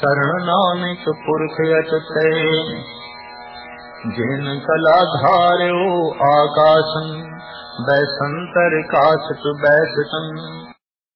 शरण नानक पुरख अचते। जिन कला धार्यो आकाशन, बैसंतर काशत बैसतन।